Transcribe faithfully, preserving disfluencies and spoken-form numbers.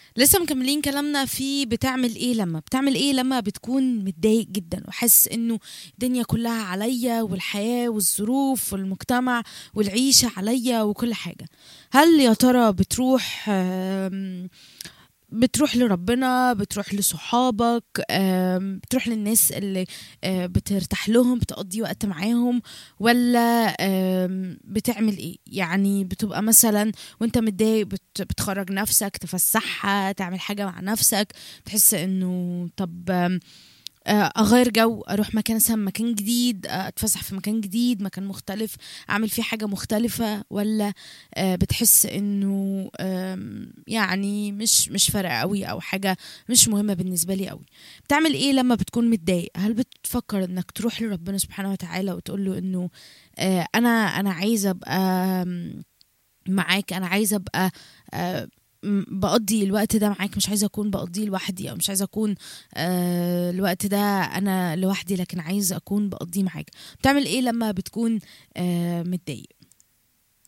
لسه مكملين كلامنا في بتعمل ايه لما بتعمل ايه لما بتكون متضايق جدا وحاسس انه الدنيا كلها عليا والحياة والظروف والمجتمع والعيشة عليا وكل حاجة. هل يا ترى بتروح آم، بتروح لربنا، بتروح لصحابك، آم، بتروح للناس اللي آه، بترتاح لهم، بتقضي وقت معاهم، ولا آم، بتعمل ايه؟ يعني بتبقى مثلا وانت متضايق بت- بتخرج نفسك، تفسحها، تعمل حاجة مع نفسك، تحس انه طب آم، آه، اغير جو، اروح مكان مثلا مكان جديد، آه، اتفسح في مكان جديد، مكان مختلف، اعمل فيه حاجة مختلفة، ولا آه، بتحس انه آم، يعني مش مش فارقة قوي او حاجة مش مهمة بالنسبة لي قوي؟ بتعمل ايه لما بتكون متضايق؟ هل بتفكر انك تروح لربنا سبحانه وتعالى وتقول له انه آه، انا انا عايزة ابقى آم، معاك، انا عايزة ابقى آه، م- بقضي الوقت ده معاك، مش عايزة أكون بقضيه لوحدي، أو مش عايزة أكون آه الوقت ده أنا لوحدي، لكن عايزة أكون بقضيه معاك؟ بتعمل إيه لما بتكون آه متضايق؟